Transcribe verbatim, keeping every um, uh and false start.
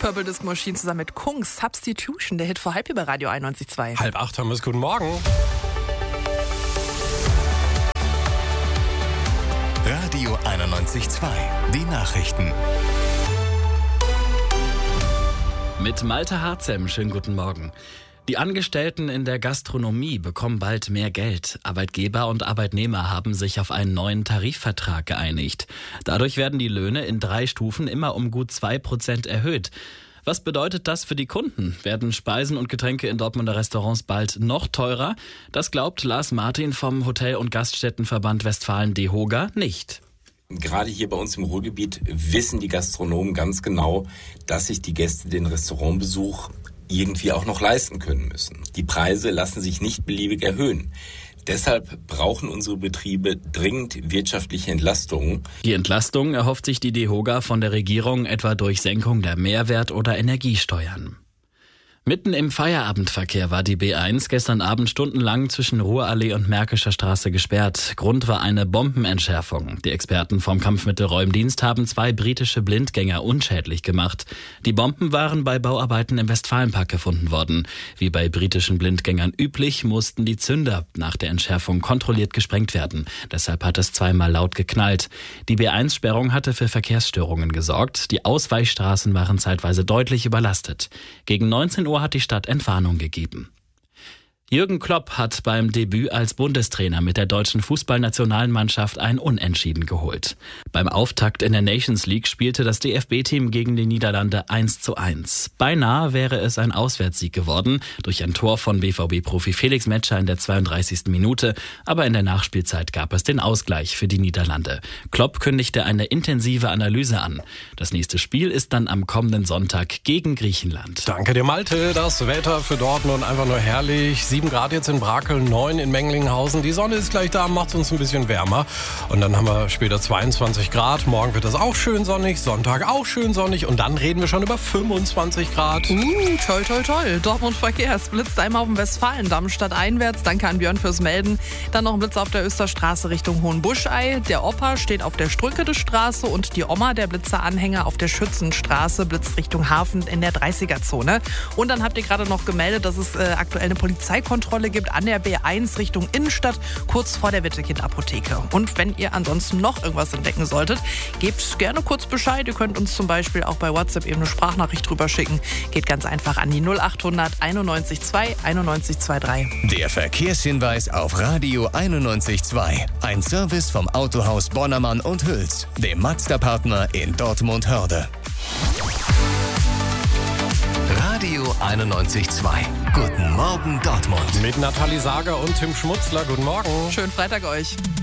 Purple Disco Machine zusammen mit Kungs, Substitution, der Hit vor halb über Radio einundneunzig Komma zwei. Halb acht haben wir es. Guten Morgen. Radio einundneunzig Komma zwei. Die Nachrichten. Mit Malte Harzem, schönen guten Morgen. Die Angestellten in der Gastronomie bekommen bald mehr Geld. Arbeitgeber und Arbeitnehmer haben sich auf einen neuen Tarifvertrag geeinigt. Dadurch werden die Löhne in drei Stufen immer um gut zwei Prozent erhöht. Was bedeutet das für die Kunden? Werden Speisen und Getränke in Dortmunder Restaurants bald noch teurer? Das glaubt Lars Martin vom Hotel- und Gaststättenverband Westfalen-DEHOGA nicht. Gerade hier bei uns im Ruhrgebiet wissen die Gastronomen ganz genau, dass sich die Gäste den Restaurantbesuch irgendwie auch noch leisten können müssen. Die Preise lassen sich nicht beliebig erhöhen. Deshalb brauchen unsere Betriebe dringend wirtschaftliche Entlastungen. Die Entlastung erhofft sich die DEHOGA von der Regierung etwa durch Senkung der Mehrwert- oder Energiesteuern. Mitten im Feierabendverkehr war die B eins gestern Abend stundenlang zwischen Ruhrallee und Märkischer Straße gesperrt. Grund war eine Bombenentschärfung. Die Experten vom Kampfmittelräumdienst haben zwei britische Blindgänger unschädlich gemacht. Die Bomben waren bei Bauarbeiten im Westfalenpark gefunden worden. Wie bei britischen Blindgängern üblich, mussten die Zünder nach der Entschärfung kontrolliert gesprengt werden. Deshalb hat es zweimal laut geknallt. Die B eins-Sperrung hatte für Verkehrsstörungen gesorgt. Die Ausweichstraßen waren zeitweise deutlich überlastet. Gegen neunzehn Uhr hat die Stadt Entwarnung gegeben. Jürgen Klopp hat beim Debüt als Bundestrainer mit der deutschen Fußballnationalmannschaft ein Unentschieden geholt. Beim Auftakt in der Nations League spielte das D F B-Team gegen die Niederlande eins zu eins. Beinahe wäre es ein Auswärtssieg geworden, durch ein Tor von B V B-Profi Felix Metscher in der zweiunddreißigsten Minute, aber in der Nachspielzeit gab es den Ausgleich für die Niederlande. Klopp kündigte eine intensive Analyse an. Das nächste Spiel ist dann am kommenden Sonntag gegen Griechenland. Danke dir, Malte. Das Wetter für Dortmund einfach nur herrlich. sieben Grad jetzt in Brakel, neun in Menglinghausen. Die Sonne ist gleich da, macht es uns ein bisschen wärmer. Und dann haben wir später zweiundzwanzig Grad. Morgen wird das auch schön sonnig, Sonntag auch schön sonnig. Und dann reden wir schon über fünfundzwanzig Grad. Uh, toll, toll, toll. Dortmund Verkehr. Es blitzt einmal auf dem Westfalendamm stadteinwärts. Danke an Björn fürs Melden. Dann noch ein Blitz auf der Österstraße Richtung Hohenbuschei. Der Opa steht auf der Strünkedestraße und die Oma, der Blitzeranhänger, auf der Schützenstraße, blitzt Richtung Hafen in der dreißiger-Zone. Und dann habt ihr gerade noch gemeldet, dass es äh, aktuell eine Polizeikontrolle gibt an der B eins Richtung Innenstadt, kurz vor der Wittekind-Apotheke. Und wenn ihr ansonsten noch irgendwas entdecken solltet, gebt gerne kurz Bescheid. Ihr könnt uns zum Beispiel auch bei WhatsApp eben eine Sprachnachricht drüber schicken. Geht ganz einfach an die null achthundert einundneunzig zwei einundneunzig dreiundzwanzig. Der Verkehrshinweis auf Radio einundneunzig Komma zwei. Ein Service vom Autohaus Bonnermann und Hüls, dem Mazda-Partner in Dortmund-Hörde. Radio einundneunzig Komma zwei. Guten Morgen Dortmund. Mit Nathalie Sager und Tim Schmutzler. Guten Morgen. Schönen Freitag euch.